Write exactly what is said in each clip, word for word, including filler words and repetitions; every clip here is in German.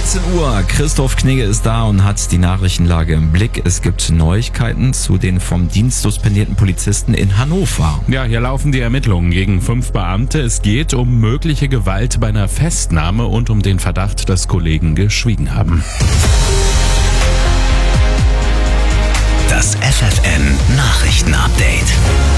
dreizehn Uhr, Christoph Knigge ist da und hat die Nachrichtenlage im Blick. Es gibt Neuigkeiten zu den vom Dienst suspendierten Polizisten in Hannover. Ja, hier laufen die Ermittlungen gegen fünf Beamte. Es geht um mögliche Gewalt bei einer Festnahme und um den Verdacht, dass Kollegen geschwiegen haben. Das F F N Nachrichtenupdate.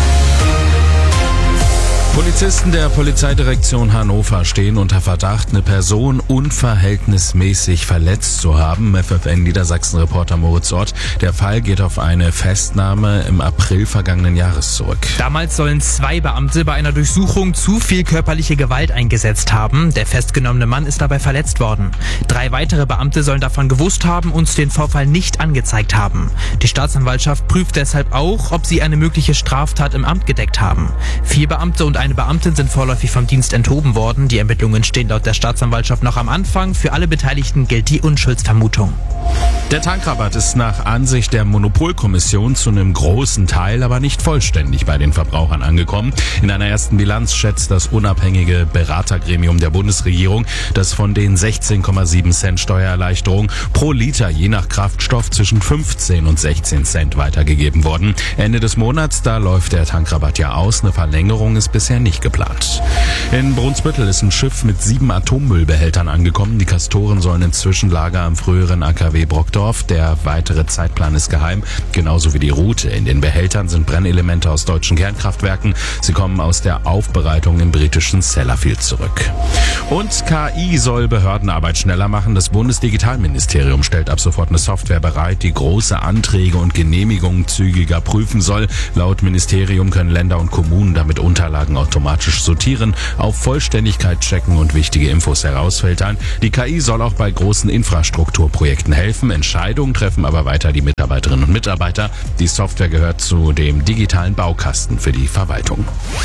Polizisten der Polizeidirektion Hannover stehen unter Verdacht, eine Person unverhältnismäßig verletzt zu haben. F F N Niedersachsen-Reporter Moritz Ott. Der Fall geht auf eine Festnahme im April vergangenen Jahres zurück. Damals sollen zwei Beamte bei einer Durchsuchung zu viel körperliche Gewalt eingesetzt haben. Der festgenommene Mann ist dabei verletzt worden. Drei weitere Beamte sollen davon gewusst haben und den Vorfall nicht angezeigt haben. Die Staatsanwaltschaft prüft deshalb auch, ob sie eine mögliche Straftat im Amt gedeckt haben. Vier Beamte und eine Beamtin sind vorläufig vom Dienst enthoben worden. Die Ermittlungen stehen laut der Staatsanwaltschaft noch am Anfang. Für alle Beteiligten gilt die Unschuldsvermutung. Der Tankrabatt ist nach Ansicht der Monopolkommission zu einem großen Teil, aber nicht vollständig bei den Verbrauchern angekommen. In einer ersten Bilanz schätzt das unabhängige Beratergremium der Bundesregierung, dass von den sechzehn Komma sieben Cent Steuererleichterung pro Liter je nach Kraftstoff zwischen fünfzehn und sechzehn Cent weitergegeben wurden. Ende des Monats, da läuft der Tankrabatt ja aus. Eine Verlängerung ist bisher nicht geplant. In Brunsbüttel ist ein Schiff mit sieben Atommüllbehältern angekommen. Die Kastoren sollen ins Zwischenlager am früheren A K W Brockdorf. Der weitere Zeitplan ist geheim, genauso wie die Route. In den Behältern sind Brennelemente aus deutschen Kernkraftwerken. Sie kommen aus der Aufbereitung im britischen Sellafield zurück. Und K I soll Behördenarbeit schneller machen. Das Bundesdigitalministerium stellt ab sofort eine Software bereit, die große Anträge und Genehmigungen zügiger prüfen soll. Laut Ministerium können Länder und Kommunen damit Unterlagen automatisch sortieren, auf Vollständigkeit checken und wichtige Infos herausfiltern. Die K I soll auch bei großen Infrastrukturprojekten helfen. Entscheidungen treffen aber weiter die Mitarbeiterinnen und Mitarbeiter. Die Software gehört zu dem digitalen Baukasten für die Verwaltung.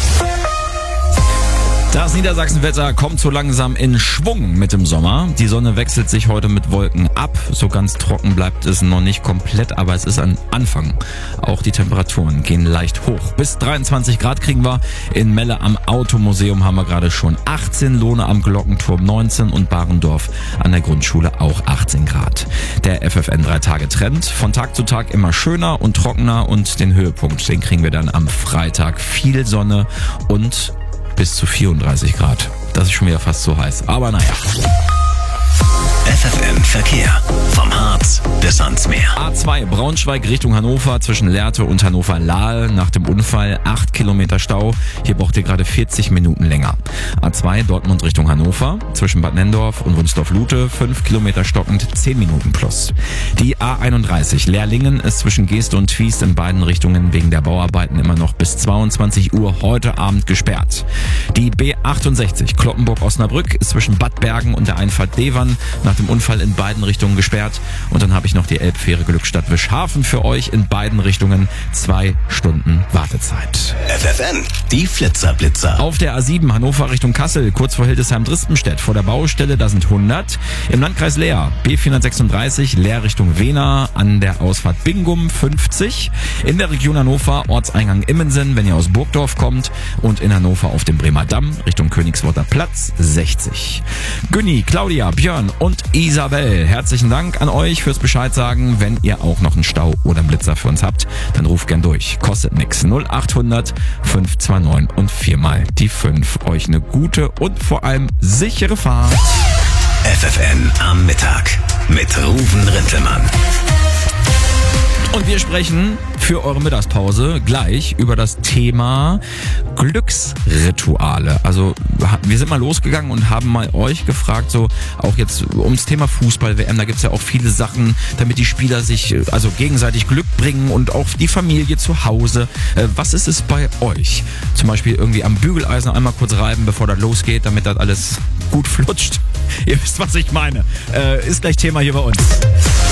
Das Niedersachsenwetter kommt so langsam in Schwung mit dem Sommer. Die Sonne wechselt sich heute mit Wolken ab. So ganz trocken bleibt es noch nicht komplett, aber es ist ein Anfang. Auch die Temperaturen gehen leicht hoch. Bis dreiundzwanzig Grad kriegen wir. In Melle am Automuseum haben wir gerade schon achtzehn, Lohne am Glockenturm neunzehn und Barendorf an der Grundschule auch achtzehn Grad. Der F F N drei Tage Trend. Von Tag zu Tag immer schöner und trockener und den Höhepunkt, den kriegen wir dann am Freitag. Viel Sonne und bis zu vierunddreißig Grad. Das ist schon wieder fast so heiß. Aber naja. F F N Verkehr. Vom Harz bis ans Meer. A zwei Braunschweig Richtung Hannover zwischen Lehrte und Hannover-Lahl. Nach dem Unfall acht Kilometer Stau. Hier braucht ihr gerade vierzig Minuten länger. A zwei Dortmund Richtung Hannover zwischen Bad Nenndorf und Wunsdorf-Lute. fünf Kilometer stockend, zehn Minuten plus. Die A einunddreißig Lehrlingen ist zwischen Geest und Twiest in beiden Richtungen wegen der Bauarbeiten immer noch bis zweiundzwanzig Uhr heute Abend gesperrt. Die B achtundsechzig Kloppenburg-Osnabrück ist zwischen Bad Bergen und der Einfahrt Devern nach dem Unfall in beiden Richtungen gesperrt. Und dann habe ich noch die Elbfähre Glückstadt Wischhafen für euch in beiden Richtungen. Zwei Stunden Wartezeit. F F N, die Flitzerblitzer. Auf der A sieben Hannover Richtung Kassel, kurz vor Hildesheim-Drispenstedt, vor der Baustelle, da sind hundert. Im Landkreis Leer, B vierhundertsechsunddreißig, Leer Richtung Wehna, an der Ausfahrt Bingum fünfzig. In der Region Hannover, Ortseingang Immensen, wenn ihr aus Burgdorf kommt. Und in Hannover auf dem Bremer Damm, Richtung Königsworter Platz, sechzig. Günni, Claudia, Björn und Isabel, herzlichen Dank an euch fürs Bescheid sagen. Wenn ihr auch noch einen Stau oder einen Blitzer für uns habt, dann ruft gern durch. Kostet nix. null achthundert fünf zwei neun und viermal die fünf. Euch eine gute und vor allem sichere Fahrt. F F N am Mittag mit Ruven Rintelmann. Und wir sprechen für eure Mittagspause gleich über das Thema Glücksrituale. Also wir sind mal losgegangen und haben mal euch gefragt, so auch jetzt ums Thema Fußball-W M, da gibt's ja auch viele Sachen, damit die Spieler sich also gegenseitig Glück bringen und auch die Familie zu Hause. Was ist es bei euch? Zum Beispiel irgendwie am Bügeleisen einmal kurz reiben, bevor das losgeht, damit das alles gut flutscht. Ihr wisst, was ich meine. Ist gleich Thema hier bei uns.